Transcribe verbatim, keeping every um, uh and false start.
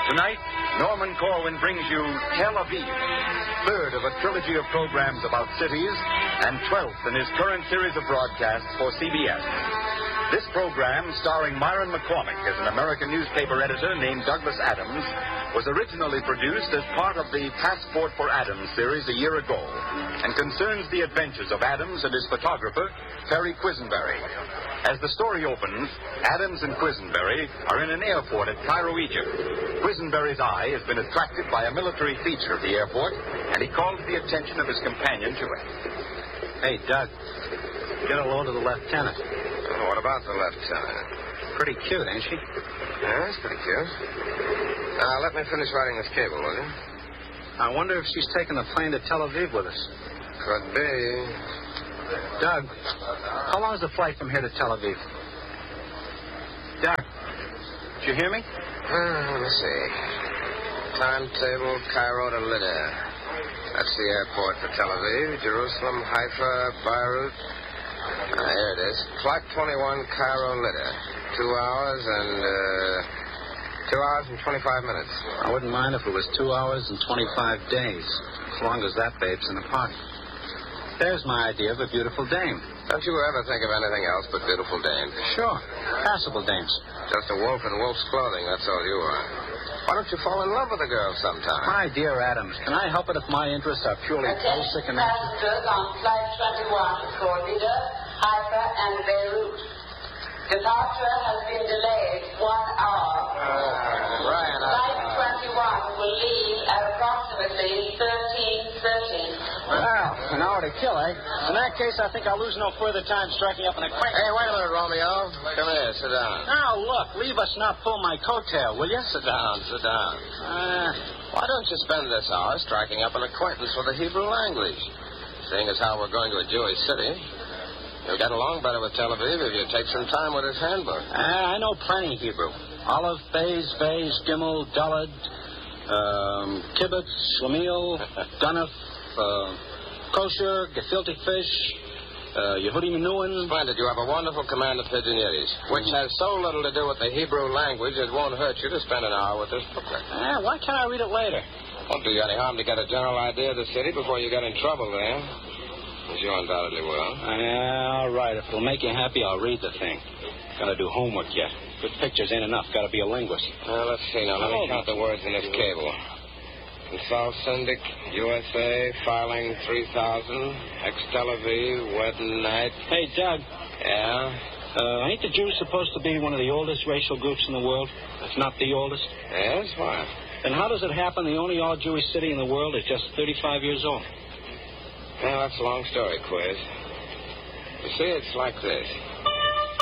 Tonight, Norman Corwin brings you Tel Aviv, third of a trilogy of programs about cities, and twelfth in his current series of broadcasts for C B S. This program, starring Myron McCormick as an American newspaper editor named Douglas Adams, was originally produced as part of the Passport for Adams series a year ago, and concerns the adventures of Adams and his photographer, Perry Quisenberry. As the story opens, Adams and Quisenberry are in an airport at Cairo, Egypt. Quisenberry's eye has been attracted by a military feature of the airport, and he calls the attention of his companion to it. Hey, Doug, get a load of the lieutenant. Oh, what about the lieutenant? Pretty cute, ain't she? Yeah, that's pretty cute. Now, let me finish writing this cable, will you? I wonder if she's taking the plane to Tel Aviv with us. Could be. Doug, how long is the flight from here to Tel Aviv? Doug, did you hear me? Uh, let me see. Timetable, Cairo to Lydda. That's the airport for Tel Aviv. Jerusalem, Haifa, Beirut. Ah, here it is. Flight twenty-one, Cairo, Lydda. Two hours and, uh, two hours and twenty-five minutes. I wouldn't mind if it was two hours and twenty-five days, as long as that babe's in the party. There's my idea of a beautiful dame. Don't you ever think of anything else but beautiful dames? Sure. Passable dames. Just a wolf in wolf's clothing, that's all you are. Why don't you fall in love with a girl sometime? My dear Adams, can I help it if my interests are purely basic and... Passengers on Flight twenty-one for Lydda, Haifa, and Beirut. Departure has been delayed one hour. Uh, Ryan, Flight twenty-one will leave at approximately thirteen thirty. Well, an hour to kill, eh? In that case, I think I'll lose no further time striking up an acquaintance. Hey, wait a minute, Romeo. Come here, sit down. Now, look, leave us not pull my coattail, will you? Sit down, sit down. Uh, Why don't you spend this hour striking up an acquaintance with the Hebrew language? Seeing as how we're going to a Jewish city, you'll get along better with Tel Aviv if you take some time with his handbook. uh, I know plenty Hebrew. Aleph, Beis, Beis, Gimel, Daled, um, Kibbutz, Shlemiel, Ganef, uh, Kosher, Gefilte fish, uh, Yehudi Menuhin. Splendid. You have a wonderful command of Pidgin Yiddish, which has so little to do with the Hebrew language it won't hurt you to spend an hour with this booklet. Uh, why can't I read it later? Won't do you any harm to get a general idea of the city before you get in trouble there. As you undoubtedly will. Uh, all right. If it'll make you happy, I'll read the thing. Gotta do homework yet. Good pictures ain't enough. Gotta be a linguist. Well, let's see now. Let me count the words in this cable. Consult Syndic, U S A, filing three thousand, ex-Tel Aviv, wedding night. Hey, Doug. Yeah? Uh, ain't the Jews supposed to be one of the oldest racial groups in the world? If not the oldest? Yes, why? Then how does it happen the only all-Jewish city in the world is just thirty-five years old? Well, that's a long story, Quiz. You see, it's like this.